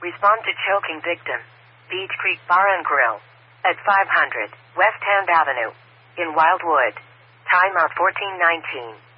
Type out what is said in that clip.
Respond to choking victim. Beach Creek Bar and Grill. At 500 West Hand Avenue. In Wildwood. Timeout 1419.